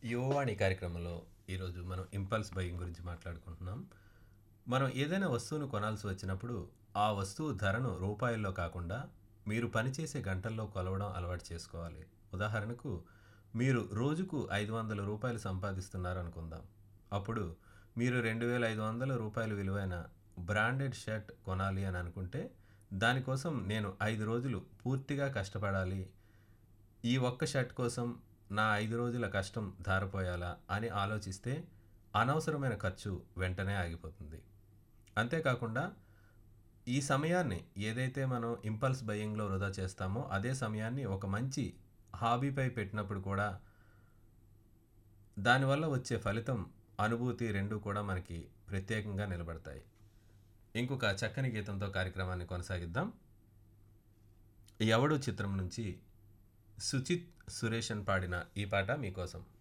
యువవాణి కార్యక్రమంలో ఈరోజు మనం ఇంపల్స్ బయింగ్ గురించి మాట్లాడుకుంటున్నాం. మనం ఏదైనా వస్తువును కొనాల్సి వచ్చినప్పుడు ఆ వస్తువు ధరను రూపాయల్లో కాకుండా మీరు పనిచేసే గంటల్లో కొలవడం అలవాటు చేసుకోవాలి. ఉదాహరణకు మీరు రోజుకు 500 రూపాయలు సంపాదిస్తున్నారు అనుకుందాం. అప్పుడు మీరు 2500 రూపాయలు విలువైన బ్రాండెడ్ షర్ట్ కొనాలి అని అనుకుంటే దానికోసం నేను 5 రోజులు పూర్తిగా కష్టపడాలి, ఈ ఒక్క షర్ట్ కోసం నా 5 రోజుల కష్టం ధారపోయాలా అని ఆలోచిస్తే అనవసరమైన ఖర్చు వెంటనే ఆగిపోతుంది. అంతేకాకుండా ఈ సమయాన్ని ఏదైతే మనం ఇంపల్స్ బయింగ్‌లో వృధా చేస్తామో అదే సమయాన్ని ఒక మంచి హాబీపై పెట్టినప్పుడు కూడా దానివల్ల వచ్చే ఫలితం, అనుభూతి 2 కూడా మనకి ప్రత్యేకంగా నిలబడతాయి. ఇంకొక చక్కని గీతంతో కార్యక్రమాన్ని కొనసాగిద్దాం. 'ఎవడు' చిత్రం నుంచి సుచిత్ సురేషన్ పాడిన ఈ పాట మీకోసం.